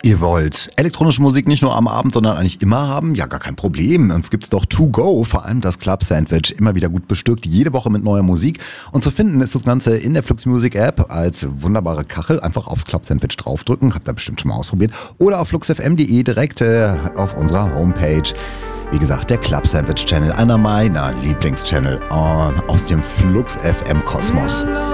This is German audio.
Ihr wollt elektronische Musik nicht nur am Abend, sondern eigentlich immer haben? Ja, gar kein Problem. Uns gibt's doch To Go, vor allem das Club Sandwich, immer wieder gut bestückt, jede Woche mit neuer Musik. Und zu finden ist das Ganze in der Flux Music App als wunderbare Kachel. Einfach aufs Club Sandwich draufdrücken, habt ihr bestimmt schon mal ausprobiert. Oder auf fluxfm.de direkt auf unserer Homepage. Wie gesagt, der Club Sandwich Channel, einer meiner Lieblingschannel aus dem Flux FM Kosmos.